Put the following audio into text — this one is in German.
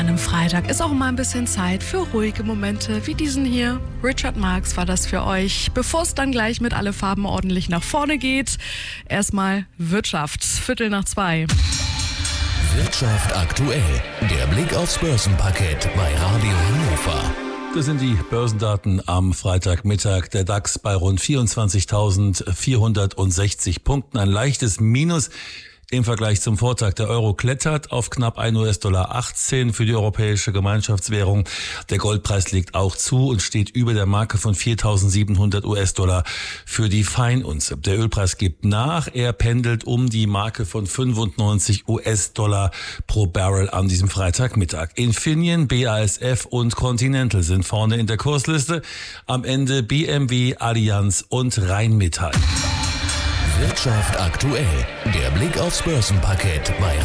an einem Freitag ist auch mal ein bisschen Zeit für ruhige Momente wie diesen hier. Richard Marx war das für euch. Bevor es dann gleich mit alle Farben ordentlich nach vorne geht, erstmal Wirtschaft, 1:15. Wirtschaft aktuell. Der Blick aufs Börsenparkett bei Radio Hannover. Das sind die Börsendaten am Freitagmittag. Der DAX bei rund 24.460 Punkten. Ein leichtes Minus im Vergleich zum Vortag. Der Euro klettert auf knapp $1,18 für die europäische Gemeinschaftswährung. Der Goldpreis legt auch zu und steht über der Marke von $4.700 für die Feinunze. Der Ölpreis gibt nach. Er pendelt um die Marke von $95 pro Barrel an diesem Freitagmittag. Infineon, BASF und Continental sind vorne in der Kursliste. Am Ende BMW, Allianz und Rheinmetall. Wirtschaft aktuell. Der Blick aufs Börsenparkett bei